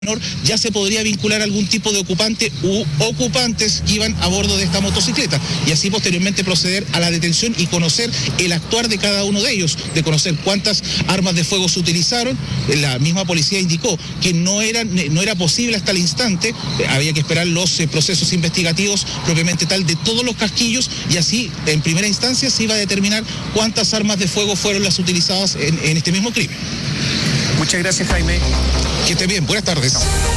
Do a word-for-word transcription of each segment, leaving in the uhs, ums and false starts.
ya se podría vincular algún tipo de ocupante u ocupantes que iban a bordo de esta motocicleta y así posteriormente proceder a la detención y conocer el actuar de cada uno de ellos, de conocer cuántas armas de fuego se utilizaron. La misma policía indicó que no era, no era posible hasta el instante, había que esperar los eh, procesos investigativos propiamente tal de todos los casquillos y así en primera instancia se iba a determinar cuántas armas de fuego fueron las utilizadas en, en este mismo crimen. Muchas gracias, Jaime. Que esté bien, buenas tardes.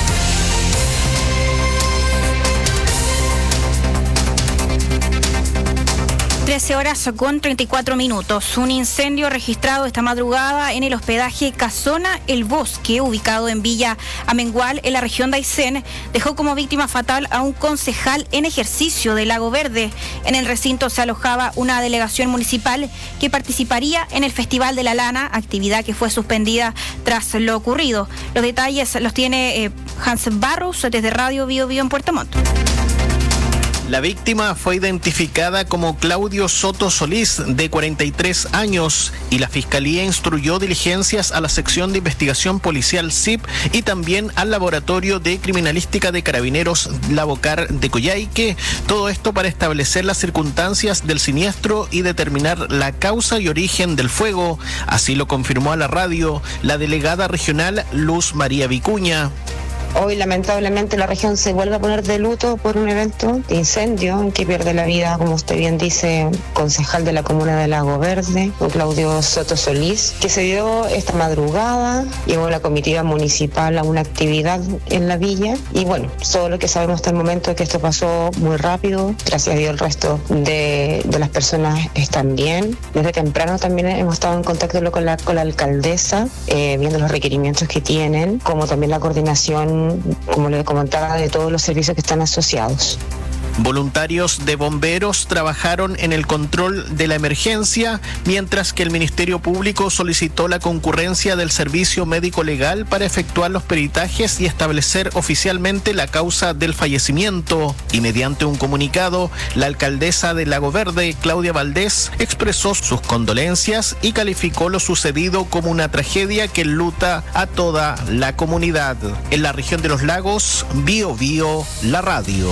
trece horas con treinta y cuatro minutos. Un incendio registrado esta madrugada en el hospedaje Casona El Bosque, ubicado en Villa Amengual, en la región de Aysén, dejó como víctima fatal a un concejal en ejercicio de Lago Verde. En el recinto se alojaba una delegación municipal que participaría en el Festival de la Lana, actividad que fue suspendida tras lo ocurrido. Los detalles los tiene eh, Hans Barros desde Radio Bio Bio en Puerto Montt. La víctima fue identificada como Claudio Soto Solís, de cuarenta y tres años, y la Fiscalía instruyó diligencias a la Sección de Investigación Policial S I P y también al Laboratorio de Criminalística de Carabineros Lavocar de Coyhaique. Todo esto para establecer las circunstancias del siniestro y determinar la causa y origen del fuego. Así lo confirmó a la radio la delegada regional Luz María Vicuña. Hoy lamentablemente la región se vuelve a poner de luto por un evento de incendio en que pierde la vida, como usted bien dice, concejal de la comuna de Lago Verde, don Claudio Soto Solís, que se dio esta madrugada. Llegó la comitiva municipal a una actividad en la villa y bueno, todo lo que sabemos hasta el momento es que esto pasó muy rápido. Gracias a Dios el resto de, de las personas están bien. Desde temprano también hemos estado en contacto con la, con la alcaldesa, eh, viendo los requerimientos que tienen, como también la coordinación, como le comentaba, de todos los servicios que están asociados. Voluntarios de bomberos trabajaron en el control de la emergencia, mientras que el Ministerio Público solicitó la concurrencia del Servicio Médico Legal para efectuar los peritajes y establecer oficialmente la causa del fallecimiento. Y mediante un comunicado, la alcaldesa de Lago Verde, Claudia Valdés, expresó sus condolencias y calificó lo sucedido como una tragedia que enluta a toda la comunidad. En la región de los lagos, Bio Bio, la radio.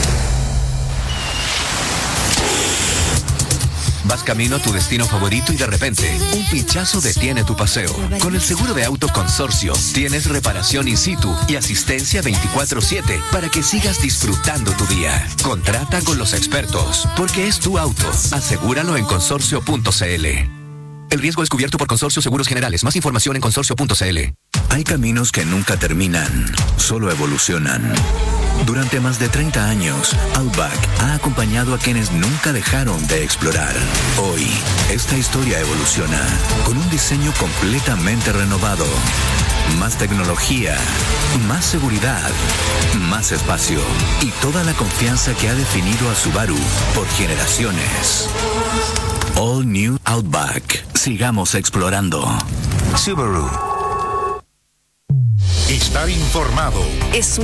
Vas camino a tu destino favorito y de repente, un pinchazo detiene tu paseo. Con el seguro de auto Consorcio, tienes reparación in situ y asistencia veinticuatro siete para que sigas disfrutando tu día. Contrata con los expertos, porque es tu auto. Asegúralo en consorcio punto c l. El riesgo es cubierto por Consorcio Seguros Generales. Más información en consorcio punto c l. Hay caminos que nunca terminan, solo evolucionan. Durante más de treinta años, Outback ha acompañado a quienes nunca dejaron de explorar. Hoy, esta historia evoluciona con un diseño completamente renovado. Más tecnología, más seguridad, más espacio y toda la confianza que ha definido a Subaru por generaciones. All New Outback. Sigamos explorando. Subaru. Estar informado Es